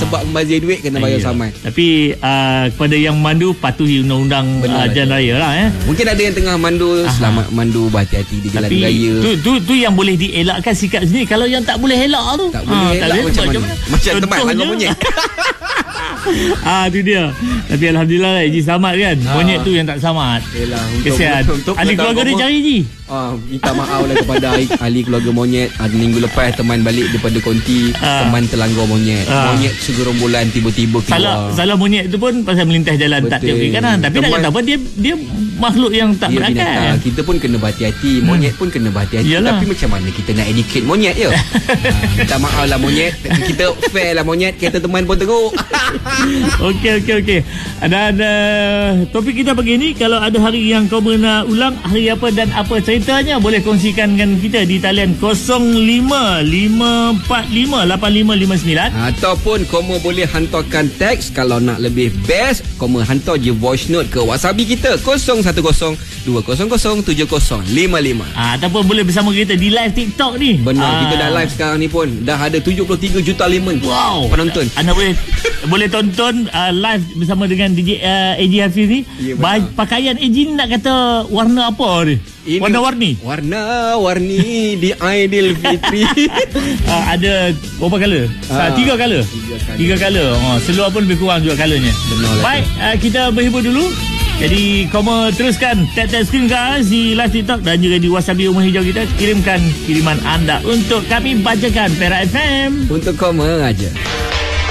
sebab membazir duit kena bayar saman. Tapi kepada yang memandu patuhi undang-undang jalan raya lah. Mungkin ada yang tengah mandu, selamat mandu, berhati-hati di jalan raya. Tu yang boleh dielakkan sikap sini. Kalau yang tak boleh elak tu, tak boleh elak macam mana? Macam teman langgar monyet. Tu dia. Tapi alhamdulillah lah Eji selamat kan. Monyet tu yang tak selamat. Yalah, kesian. Ahli keluarga dia cari Eji. Minta maaf lah kepada ahli keluarga monyet. Minggu lepas teman balik daripada konti, teman terlanggar monyet. Monyet segerombolan tiba-tiba keluar. Salah monyet tu pun pasal melintas jalan. Betul. Tak tiap kiri kanan. Tapi nak kata apa, dia makhluk yang tak berakal. Kita pun kena berhati-hati. Monyet pun kena berhati-hati. Tapi macam mana kita nak educate monyet je? Minta maaf lah monyet. Kita fair lah monyet. Kata teman pun teruk. Okey. Dan topik kita pagi ni, kalau ada hari yang kau nak ulang, hari apa dan apa ceritanya, boleh kongsikan dengan kita di talian 05-545-8559. Ataupun kamu boleh hantarkan teks. Kalau nak lebih best, kamu hantar je voice note ke WhatsApp kita 0102007055. Ataupun boleh bersama kita di live TikTok ni. Benar, kita dah live sekarang ni pun. Dah ada 73 juta penonton. Anda boleh tonton live bersama dengan DJ AJ Hafiz ni. Pakaian AJ ni nak kata warna apa ni? Warna-warni. Warna-warni di Aidilfitri. Ada berapa color? 3 color. 3 color. Seluar pun lebih kurang juga colornya. Baik, kita berhibur dulu. Jadi kamu teruskan tap screen guys di live TikTok dan juga di WhatsApp di Rumah Hijau kita. Kirimkan kiriman anda untuk kami bacakan Perak FM. Untuk kamu aja.